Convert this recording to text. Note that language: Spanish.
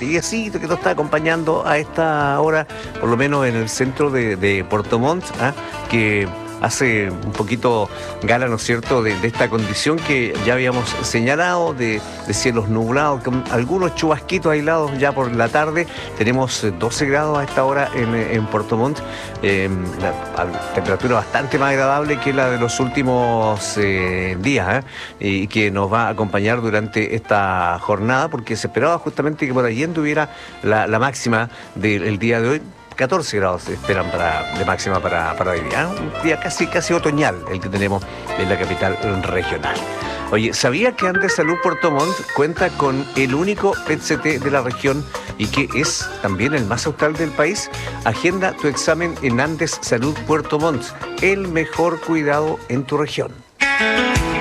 viecito que nos está acompañando a esta hora, por lo menos en el centro de Puerto Montt, que hace un poquito gala, ¿no es cierto?, de esta condición que ya habíamos señalado, de cielos nublados, con algunos chubasquitos aislados ya por la tarde. Tenemos 12 grados a esta hora en Puerto Montt, la temperatura bastante más agradable que la de los últimos días, y que nos va a acompañar durante esta jornada, porque se esperaba justamente que por allí anduviera la máxima del día de hoy. 14 grados se esperan de máxima para hoy día. Un día casi otoñal el que tenemos en la capital regional. Oye, ¿sabía que Andes Salud Puerto Montt cuenta con el único PET-CT de la región y que es también el más austral del país? Agenda tu examen en Andes Salud Puerto Montt, el mejor cuidado en tu región.